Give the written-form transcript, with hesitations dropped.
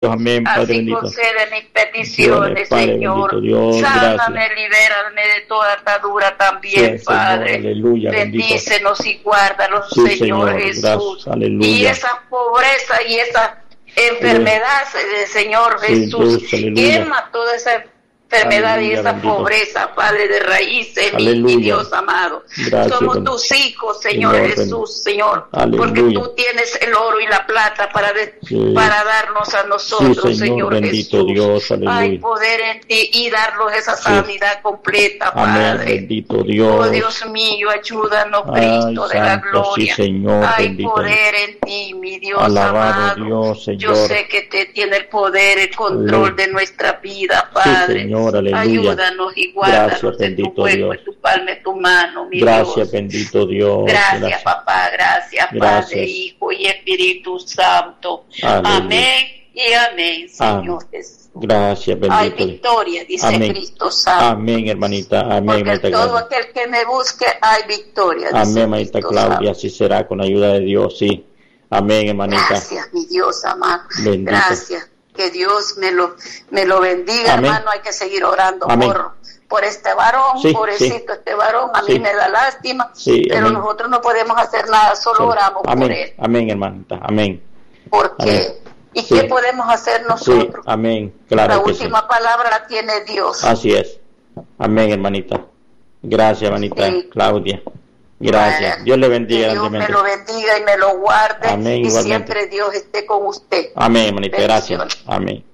Amén, Padre Así bendito. concede mis peticiones, Padre Señor. bendito, Dios, Sáname, libérame de toda atadura también, Sí, Padre. Señor, aleluya, Bendícenos y guárdanos, Sí, Señor Jesús. Jesús. Aleluya. Y esa pobreza y esa enfermedad, Señor Jesús, Dios, aleluya. quema toda esa enfermedad y Aleluya, esa bendito. pobreza, Padre, de raíces, mi Aleluya. Dios amado. Gracias, Somos bendito. tus hijos, Señor Señor, Jesús, Señor, Aleluya. porque tú tienes el oro y la plata Sí. para darnos a nosotros, Sí, Señor, bendito Jesús. Dios, aleluya. Hay poder en ti y darnos esa sanidad completa, Amén, Padre. bendito Dios. Oh Dios mío, ayúdanos, Ay, Cristo de la santo, gloria. sí, Señor, Hay bendito. poder en ti, mi Dios Alabado amado. Dios, Señor. Yo sé que te tiene el poder, el control de nuestra vida, Padre. Señor, aleluya. Ayúdanos y guárdanos Gracias, en tu bendito cuerpo, Dios. en tu palma, en tu mano, mi Gracias, Dios. bendito Dios. Gracias, papá, gracias, Padre, Gracias. Hijo y Espíritu Santo. Aleluya. Amén y amén, Señor Jesús. Gracias, Hay bendito. victoria, dice Amén. Cristo Santo. Amén, hermanita. Amén, Porque hermanita todo Claudia. aquel que me busque, hay victoria, dice Amén, hermanita Cristo Claudia. Santo. Así será con la ayuda de Dios, sí. Amén, hermanita. Gracias, mi Dios amado. Bendito. Gracias. Que Dios me lo bendiga, Amén. hermano. Hay que seguir orando Amén. por este varón, Sí, pobrecito sí. este varón. A mí Sí. me da lástima, Sí, pero amén. nosotros no podemos hacer nada, solo oramos Amén. por él. Amén, hermanita. Amén. Porque, Amén. ¿y Sí. qué podemos hacer Sí, nosotros? amén. La Claro que sí. última palabra la tiene Dios. Así es. Amén, hermanita. Gracias, hermanita Sí. Claudia. Gracias. Bueno, Dios le bendiga que Dios me grandemente. lo bendiga y me lo guarde. Amén, Y igualmente. siempre Dios esté con usted. Amén, hermanita. Gracias. Bendiciones. Amén.